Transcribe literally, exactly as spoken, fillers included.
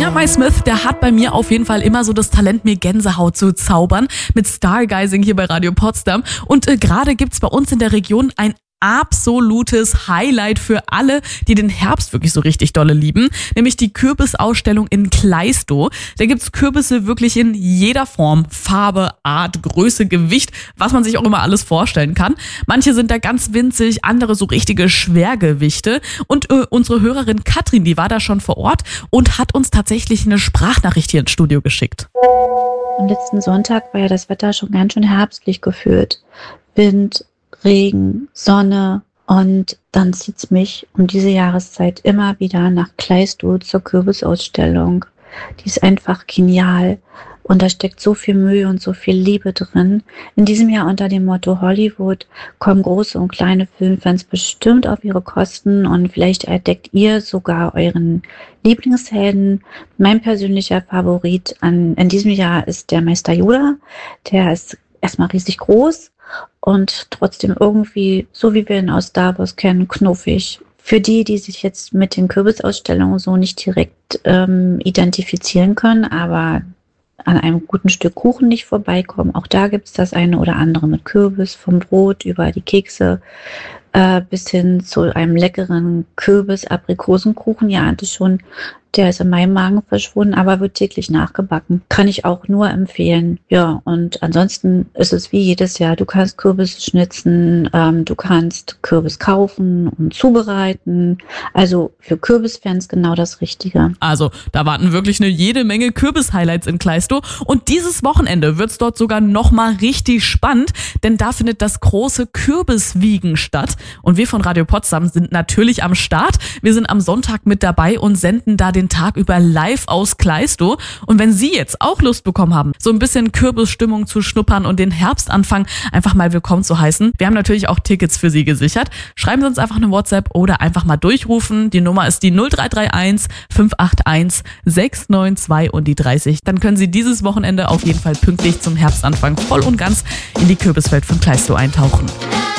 Ja, Mike Smith, der hat bei mir auf jeden Fall immer so das Talent, mir Gänsehaut zu zaubern mit Stargazing hier bei Radio Potsdam. Und äh, gerade gibt's bei uns in der Region ein absolutes Highlight für alle, die den Herbst wirklich so richtig dolle lieben, nämlich die Kürbisausstellung in Kleistow. Da gibt's Kürbisse wirklich in jeder Form, Farbe, Art, Größe, Gewicht, was man sich auch immer alles vorstellen kann. Manche sind da ganz winzig, andere so richtige Schwergewichte. Und äh, unsere Hörerin Katrin, die war da schon vor Ort und hat uns tatsächlich eine Sprachnachricht hier ins Studio geschickt. Am letzten Sonntag war ja das Wetter schon ganz schön herbstlich gefühlt. Wind, Regen, Sonne, und dann zieht's mich um diese Jahreszeit immer wieder nach Kleistow zur Kürbisausstellung. Die ist einfach genial und da steckt so viel Mühe und so viel Liebe drin. In diesem Jahr unter dem Motto Hollywood kommen große und kleine Filmfans bestimmt auf ihre Kosten und vielleicht entdeckt ihr sogar euren Lieblingshelden. Mein persönlicher Favorit an, in diesem Jahr ist der Meister Yoda. Der ist erstmal riesig groß und trotzdem irgendwie, so wie wir ihn aus Star Wars kennen, knuffig. Für die, die sich jetzt mit den Kürbisausstellungen so nicht direkt ähm, identifizieren können, aber an einem guten Stück Kuchen nicht vorbeikommen, auch da gibt's das eine oder andere mit Kürbis, vom Brot über die Kekse äh, bis hin zu einem leckeren Kürbis-Aprikosenkuchen. Ja, ahnte schon, der ist in meinem Magen verschwunden, aber wird täglich nachgebacken. Kann ich auch nur empfehlen. Ja, und ansonsten ist es wie jedes Jahr. Du kannst Kürbis schnitzen, ähm, du kannst Kürbis kaufen und zubereiten. Also für Kürbisfans genau das Richtige. Also, da warten wirklich eine jede Menge Kürbis-Highlights in Kleistow. Und dieses Wochenende wird's dort sogar nochmal richtig spannend, denn da findet das große Kürbiswiegen statt. Und wir von Radio Potsdam sind natürlich am Start. Wir sind am Sonntag mit dabei und senden da den Tag über live aus Kleistow. Und wenn Sie jetzt auch Lust bekommen haben, so ein bisschen Kürbisstimmung zu schnuppern und den Herbstanfang einfach mal willkommen zu heißen, wir haben natürlich auch Tickets für Sie gesichert. Schreiben Sie uns einfach eine WhatsApp oder einfach mal durchrufen. Die Nummer ist die null drei drei eins fünf acht eins sechs neun zwei und die dreißig. Dann können Sie dieses Wochenende auf jeden Fall pünktlich zum Herbstanfang voll und ganz in die Kürbiswelt von Kleistow eintauchen.